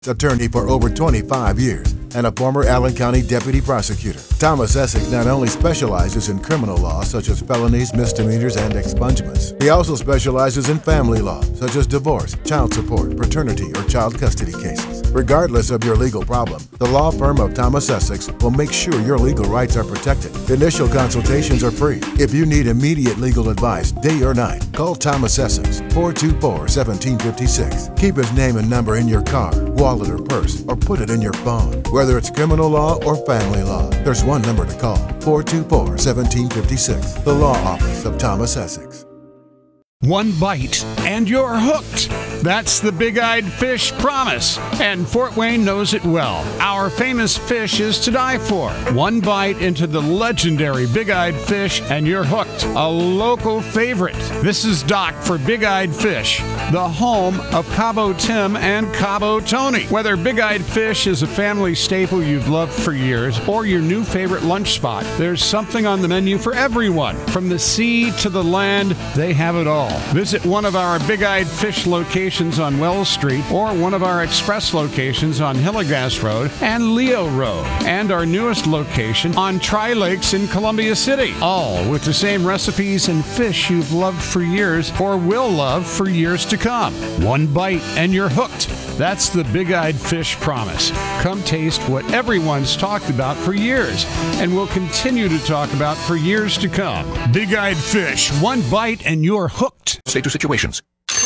Attorney for over 25 years and a former Allen County deputy prosecutor. Thomas Essex not only specializes in criminal law such as felonies, misdemeanors, and expungements, he also specializes in family law such as divorce, child support, paternity, or child custody cases. Regardless of your legal problem, the law firm of Thomas Essex will make sure your legal rights are protected. Initial consultations are free. If you need immediate legal advice, day or night, call Thomas Essex, 424-1756. Keep his name and number in your car, wallet, or purse, or put it in your phone. Whether it's criminal law or family law, there's one number to call, 424-1756. The Law Office of Thomas Essex. One bite and you're hooked. That's the Big-Eyed Fish promise, and Fort Wayne knows it well. Our famous fish is to die for. One bite into the legendary Big-Eyed Fish and you're hooked. A local favorite. This is Doc for Big-Eyed Fish, the home of Cabo Tim and Cabo Tony. Whether Big-Eyed Fish is a family staple you've loved for years or your new favorite lunch spot, there's something on the menu for everyone. From the sea to the land, they have it all. Visit one of our Big-Eyed Fish locations on Wells Street or one of our express locations on Hillegas Road and Leo Road, and our newest location on Tri-Lakes in Columbia City. All with the same recipes and fish you've loved for years or will love for years to come. One bite and you're hooked. That's the Big-Eyed Fish promise. Come taste what everyone's talked about for years and will continue to talk about for years to come. Big-Eyed Fish, one bite and you're hooked. Say to situations.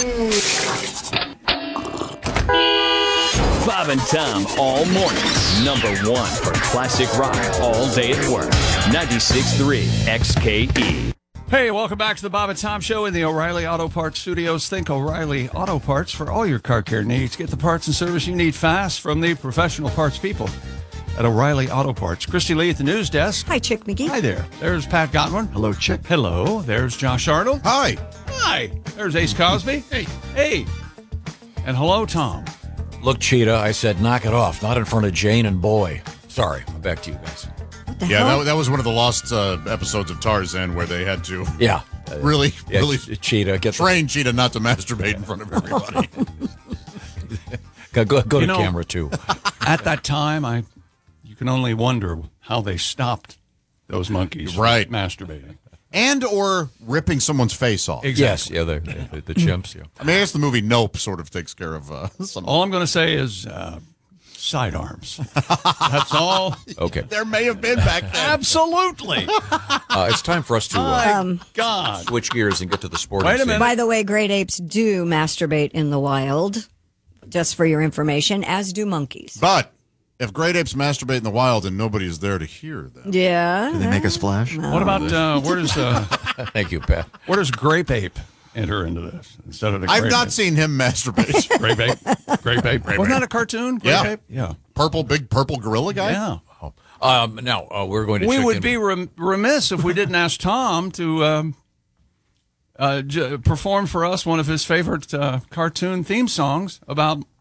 Bob and Tom all morning. Number one for classic rock all day at work. 96.3 XKE. Hey, welcome back to the Bob and Tom Show in the O'Reilly Auto Parts Studios. Think O'Reilly Auto Parts for all your car care needs. Get the parts and service you need fast from the professional parts people at O'Reilly Auto Parts. Christy Lee at the news desk. Hi, Chick McGee. Hi there. There's Pat Godwin. Hello, Chick. Hello. There's Josh Arnold. Hi. Hi. There's Ace Cosby. Hey. Hey. And hello, Tom. Look, Cheetah, I said knock it off, not in front of Jane and Boy. Sorry, back to you guys. Yeah, that was one of the lost episodes of Tarzan where they had to really Cheetah train Cheetah not to masturbate in front of everybody. Go to camera, too. At that time, you can only wonder how they stopped those monkeys from masturbating. And or ripping someone's face off. Exactly. Yes, the chimps, yeah. I mean, I guess the movie Nope sort of takes care of some. All I'm going to say is sidearms. That's all. Okay. There may have been back then. Absolutely. It's time for us to God. switch gears and get to the sporting Wait a minute. scene. By the way, great apes do masturbate in the wild, just for your information, as do monkeys. But if great apes masturbate in the wild and nobody is there to hear them. Yeah. Do they make a splash? What about where does Thank you, Pat. where does Grape Ape enter into this instead of the I've Grape not Ape? seen him masturbate. Grape Ape. Grape Ape. Wasn't that a cartoon? Grape Yeah. Ape? Yeah. Big purple gorilla guy? Yeah. Now, we're going to We check would in. be remiss if we didn't ask Tom to perform for us one of his favorite cartoon theme songs about